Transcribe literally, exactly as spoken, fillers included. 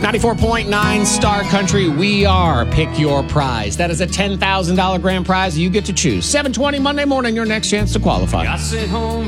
ninety-four point nine Star Country, we are Pick Your Prize. That is a ten thousand dollars grand prize you get to choose. seven twenty Monday morning, your next chance to qualify. I sit home